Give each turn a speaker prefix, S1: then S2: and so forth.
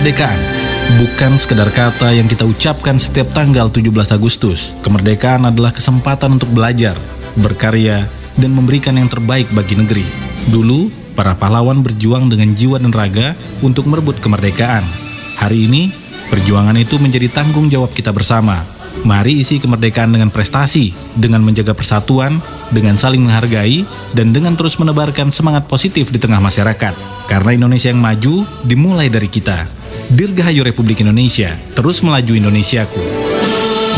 S1: Kemerdekaan bukan sekedar kata yang kita ucapkan setiap tanggal 17 Agustus. Kemerdekaan adalah kesempatan untuk belajar, berkarya, dan memberikan yang terbaik bagi negeri. Dulu, para pahlawan berjuang dengan jiwa dan raga untuk merebut kemerdekaan. Hari ini, perjuangan itu menjadi tanggung jawab kita bersama. Mari isi kemerdekaan dengan prestasi, dengan menjaga persatuan, dengan saling menghargai, dan dengan terus menebarkan semangat positif di tengah masyarakat. Karena Indonesia yang maju dimulai dari kita. Dirgahayu Republik Indonesia, terus melaju Indonesiaku.